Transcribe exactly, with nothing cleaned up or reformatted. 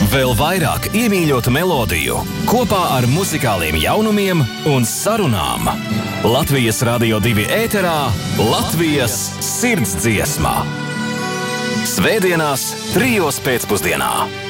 Vēl vairāk iemīļotu melodiju, kopā ar muzikāliem jaunumiem un sarunām. Latvijas Radio divi ēterā Latvijas sirdsdziesmā. Svētdienās trijos pēcpusdienā.